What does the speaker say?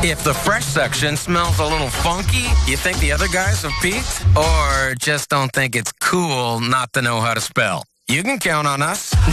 If the fresh section smells a little funky, you think the other guys have peaked? Or just don't think it's cool not to know how to spell? You can count on us.